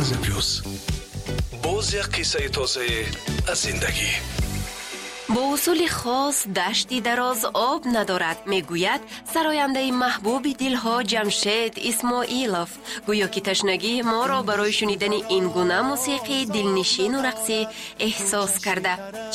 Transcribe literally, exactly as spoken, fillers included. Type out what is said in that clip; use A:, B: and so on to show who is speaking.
A: طرز پلوس. باز یک قصه تازه از زندگی.
B: با اصول خاص دشتی دراز آب ندارد میگوید سراینده محبوب دلها جمشید اسماعیلوف. گویا که تشنگی ما را برای شنیدن این گونه موسیقی دلنشین و رقصی احساس کرده.